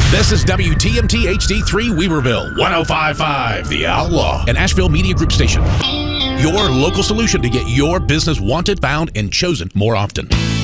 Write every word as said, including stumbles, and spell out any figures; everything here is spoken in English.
This is W T M T H D three Weaverville, one oh five point five The Outlaw, an Asheville Media Group station. Your local solution to get your business wanted, found, and chosen more often.